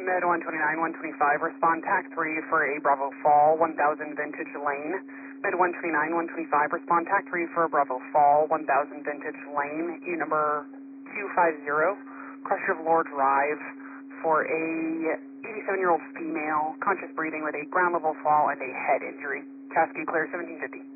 Med 129, 125, respond TAC 3 for a Bravo Fall, 1000 Vintage Lane. Med 129, 125, respond TAC 3 for a Bravo Fall, 1000 Vintage Lane. Unit number 250, Crusher of Lord Drive for a 87-year-old female, conscious breathing with a ground level fall and a head injury. Cascade clear 1750.